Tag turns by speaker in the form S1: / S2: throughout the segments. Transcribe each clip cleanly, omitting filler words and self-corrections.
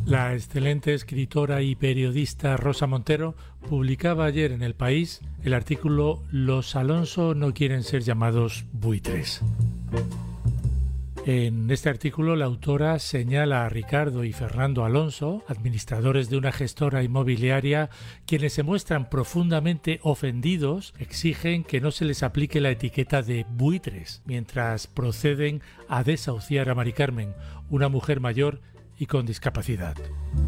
S1: La excelente escritora y periodista Rosa Montero publicaba ayer en El País el artículo «Los Alonso no quieren ser llamados buitres». En este artículo la autora señala a Ricardo y Fernando Alonso, administradores de una gestora inmobiliaria, quienes se muestran profundamente ofendidos, exigen que no se les aplique la etiqueta de buitres, mientras proceden a desahuciar a Mari Carmen, una mujer mayor y con discapacidad.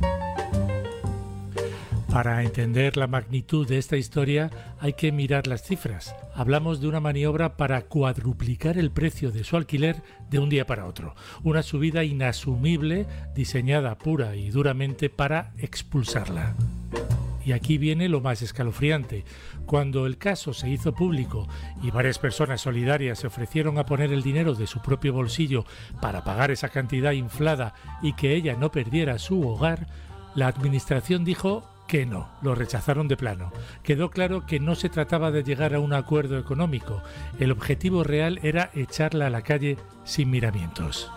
S1: Para entender la magnitud de esta historia hay que mirar las cifras. Hablamos de una maniobra para cuadruplicar el precio de su alquiler de un día para otro. Una subida inasumible diseñada pura y duramente para expulsarla. Y aquí viene lo más escalofriante. Cuando el caso se hizo público y varias personas solidarias se ofrecieron a poner el dinero de su propio bolsillo para pagar esa cantidad inflada y que ella no perdiera su hogar, la administración dijo que no, lo rechazaron de plano. Quedó claro que no se trataba de llegar a un acuerdo económico. El objetivo real era echarla a la calle sin miramientos.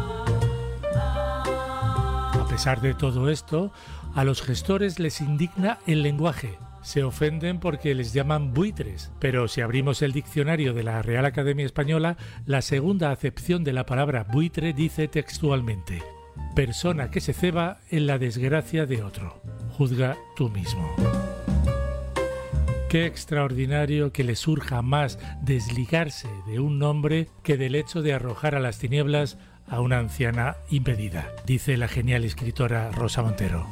S1: A pesar de todo esto, a los gestores les indigna el lenguaje. Se ofenden porque les llaman buitres, pero si abrimos el diccionario de la Real Academia Española, la segunda acepción de la palabra buitre dice textualmente: persona que se ceba en la desgracia de otro. Juzga tú mismo. Qué extraordinario que le surja más desligarse de un nombre que del hecho de arrojar a las tinieblas a una anciana impedida, dice la genial escritora Rosa Montero.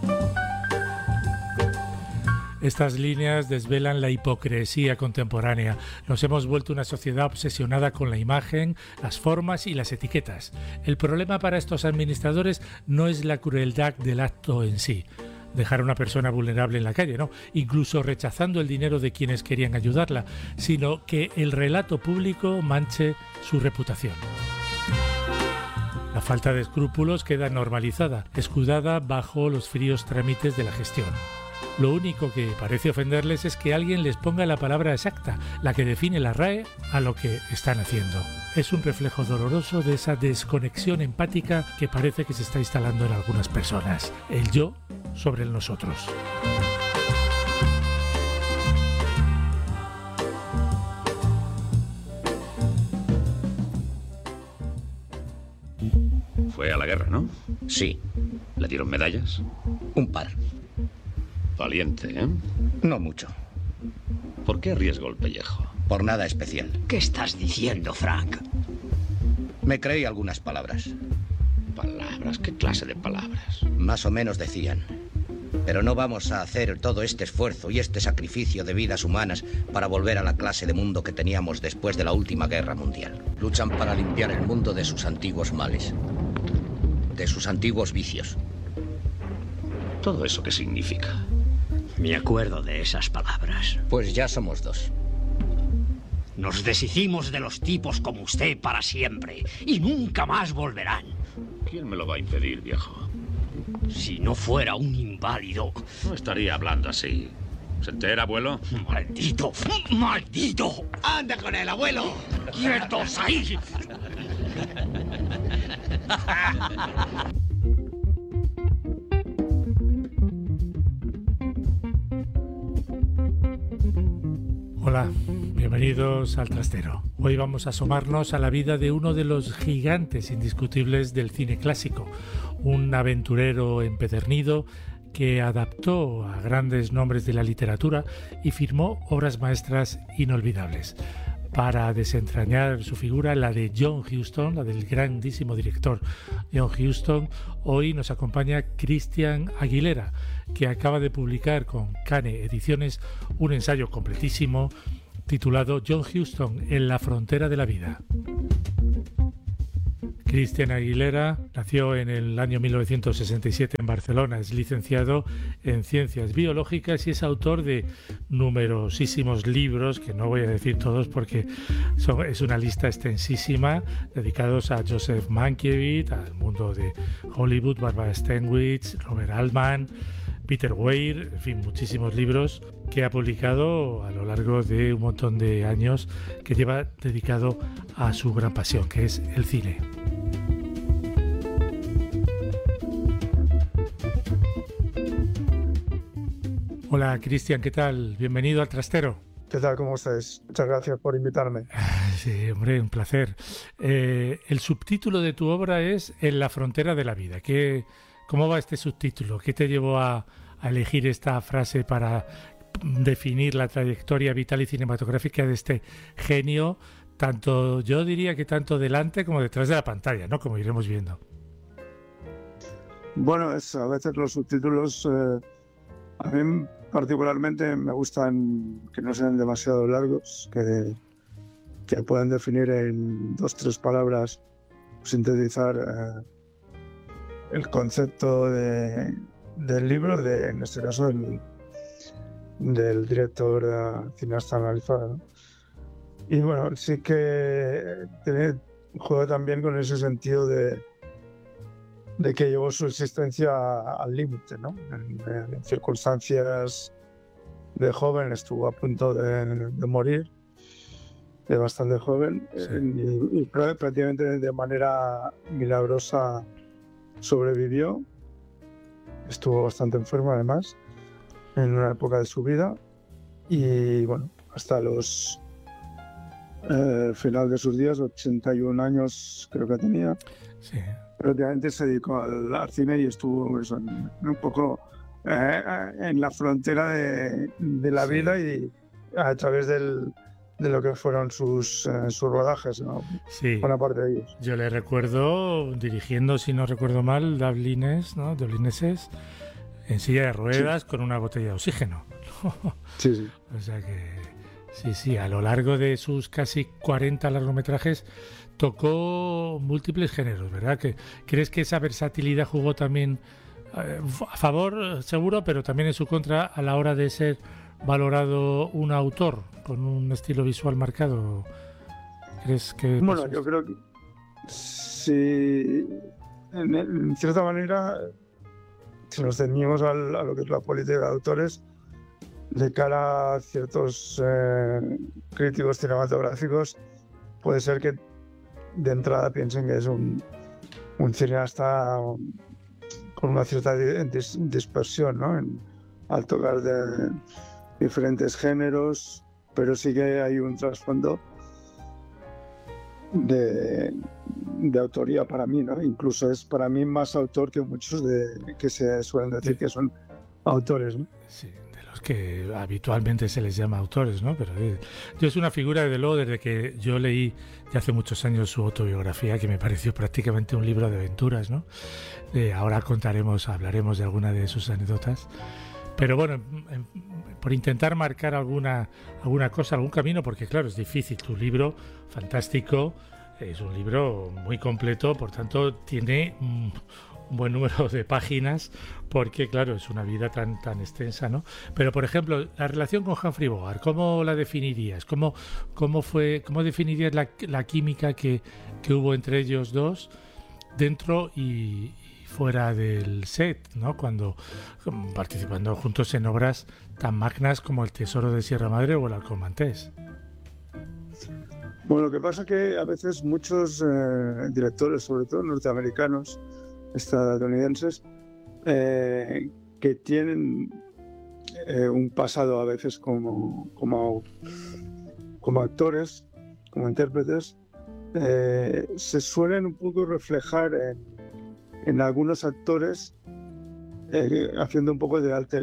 S1: Estas líneas desvelan la hipocresía contemporánea. Nos hemos vuelto una sociedad obsesionada con la imagen, las formas y las etiquetas. El problema para estos administradores no es la crueldad del acto en sí, dejar a una persona vulnerable en la calle, no, incluso rechazando el dinero de quienes querían ayudarla, sino que el relato público manche su reputación. La falta de escrúpulos queda normalizada, escudada bajo los fríos trámites de la gestión. Lo único que parece ofenderles es que alguien les ponga la palabra exacta, la que define la RAE, a lo que están haciendo. Es un reflejo doloroso de esa desconexión empática que parece que se está instalando en algunas personas. El yo sobre el nosotros.
S2: Fue a la guerra, ¿no?
S3: Sí.
S2: ¿Le dieron medallas?
S3: Un par.
S2: Valiente, ¿eh?
S3: No mucho.
S2: ¿Por qué arriesgó el pellejo?
S3: Por nada especial.
S4: ¿Qué estás diciendo, Frank?
S3: Me creí algunas palabras.
S2: ¿Palabras? ¿Qué clase de palabras?
S3: Más o menos decían. Pero no vamos a hacer todo este esfuerzo y este sacrificio de vidas humanas para volver a la clase de mundo que teníamos después de la última guerra mundial. Luchan para limpiar el mundo de sus antiguos males, de sus antiguos vicios.
S2: ¿Todo eso qué significa?
S4: Me acuerdo de esas palabras.
S3: Pues ya somos dos.
S4: Nos deshicimos de los tipos como usted para siempre y nunca más volverán.
S2: ¿Quién me lo va a impedir, viejo?
S4: Si no fuera un inválido...
S2: No estaría hablando así. ¿Se entera, abuelo?
S4: ¡Maldito! ¡Maldito!
S3: ¡Anda con el abuelo!
S4: ¡Quietos ahí!
S1: Hola, bienvenidos al Trastero. Hoy vamos a asomarnos a la vida de uno de los gigantes indiscutibles del cine clásico, un aventurero empedernido que adaptó a grandes nombres de la literatura y firmó obras maestras inolvidables. Para desentrañar su figura, la de John Huston, la del grandísimo director John Huston, hoy nos acompaña Christian Aguilera, que acaba de publicar con Cane Ediciones un ensayo completísimo titulado John Huston en la frontera de la vida. Christian Aguilera nació en el año 1967 en Barcelona, es licenciado en Ciencias Biológicas y es autor de numerosísimos libros, que no voy a decir todos porque es una lista extensísima, dedicados a Joseph Mankiewicz, al mundo de Hollywood, Barbara Stanwyck, Robert Altman, Peter Weir, en fin, muchísimos libros que ha publicado a lo largo de un montón de años, que lleva dedicado a su gran pasión, que es el cine. Hola Cristian, ¿qué tal? Bienvenido al Trastero.
S5: ¿Qué tal? ¿Cómo estáis? Muchas gracias por invitarme.
S1: Sí, hombre, un placer. El subtítulo de tu obra es En la frontera de la vida. ¿Cómo va este subtítulo? ¿Qué te llevó a elegir esta frase para definir la trayectoria vital y cinematográfica de este genio, tanto, yo diría que tanto delante como detrás de la pantalla, ¿no? Como iremos viendo.
S5: Bueno, a veces los subtítulos, a mí particularmente me gustan que no sean demasiado largos, que puedan definir en 2-3 palabras, sintetizar el concepto del libro, en este caso del director cineasta analizado, ¿no? Y bueno, sí que juego también con ese sentido de que llevó su existencia al límite, ¿no? En circunstancias de joven, estuvo a punto de morir, de bastante joven, sí. y prácticamente de manera milagrosa sobrevivió. Estuvo bastante enfermo además, en una época de su vida, y bueno, hasta los final de sus días, 81 años creo que tenía, sí. Prácticamente se dedicó al cine y estuvo eso, un poco en la frontera de la vida y a través de lo que fueron sus rodajes, ¿no?
S1: Sí.
S5: Buena parte de ellos.
S1: Yo le recuerdo dirigiendo, si no recuerdo mal, Dublineses, en silla de ruedas, sí, con una botella de oxígeno.
S5: Sí, sí.
S1: O sea que sí, a lo largo de sus casi 40 largometrajes tocó múltiples géneros, ¿verdad? ¿Crees que esa versatilidad jugó también a favor, seguro, pero también en su contra a la hora de ser valorado un autor con un estilo visual marcado? ¿Crees que...?
S5: Bueno, yo creo que sí, en cierta manera, si nos ceñimos a lo que es la política de autores, de cara a ciertos críticos cinematográficos, puede ser que de entrada piensen que es un cineasta con una cierta dispersión, ¿no? Al tocar de diferentes géneros, pero sí que hay un trasfondo de autoría para mí, ¿no? Incluso es para mí más autor que muchos que se suelen decir que son autores, ¿no?
S1: Sí, de los que habitualmente se les llama autores, ¿no? Pero yo es una figura, desde luego, desde que yo leí ya hace muchos años su autobiografía, que me pareció prácticamente un libro de aventuras, ¿no? Ahora hablaremos de alguna de sus anécdotas. Pero bueno, por intentar marcar alguna cosa, algún camino, porque claro, es difícil. Tu libro, fantástico, es un libro muy completo, por tanto tiene un buen número de páginas, porque claro, es una vida tan extensa, ¿no? Pero por ejemplo, la relación con Humphrey Bogart, ¿cómo la definirías? ¿Cómo definirías la química que hubo entre ellos dos dentro y fuera del set, ¿no? Cuando participando juntos en obras tan magnas como El Tesoro de Sierra Madre o El Halcón Maltés?
S5: Bueno, lo que pasa es que a veces muchos directores, sobre todo norteamericanos, estadounidenses, que tienen un pasado a veces como actores, como intérpretes, se suelen un poco reflejar en algunos actores, haciendo un poco de alter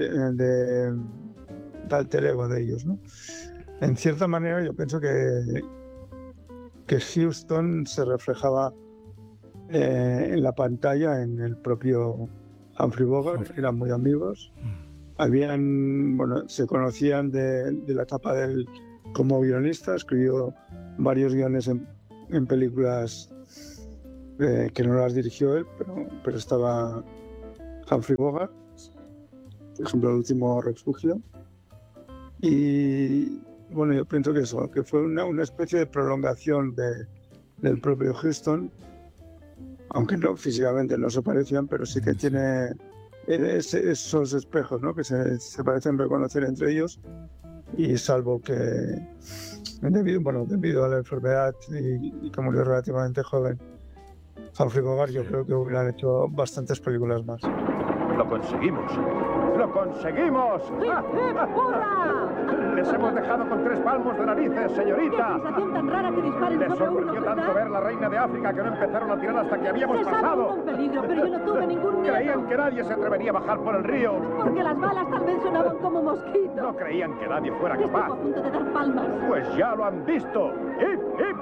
S5: ego de ellos, ¿no? En cierta manera yo pienso que Huston se reflejaba en la pantalla en el propio Humphrey Bogart. Eran muy amigos, se conocían de la etapa como guionista. Escribió varios guiones en películas que no las dirigió él, pero estaba Humphrey Bogart, por ejemplo, El último refugio. Y bueno, yo pienso que fue una especie de prolongación del propio Huston, aunque físicamente no se parecían, pero sí que tiene esos espejos, ¿no? Que se parecen reconocer entre ellos, y salvo que debido a la enfermedad y que murió relativamente joven, Humphrey Bogart, yo creo que hubieran hecho bastantes películas más.
S6: Lo conseguimos. ¡Lo conseguimos!
S7: ¡Hurra!
S6: Les hemos dejado con 3 palmos de narices, señorita.
S7: ¡Qué sensación tan rara que disparen
S6: Les
S7: sobre uno,
S6: sorprendió tanto
S7: ¿verdad?
S6: ver la reina de África que no empezaron a tirar hasta que habíamos
S7: Se sabe
S6: pasado.
S7: uno en peligro, pero yo no tuve ningún miedo.
S6: Creían que nadie se atrevería a bajar por el río.
S7: Porque las balas tal vez sonaban como mosquitos.
S6: No creían que nadie fuera
S7: Estuvo
S6: capaz.
S7: a punto de dar palmas.
S6: Pues ya lo han visto. ¡Hip, hip!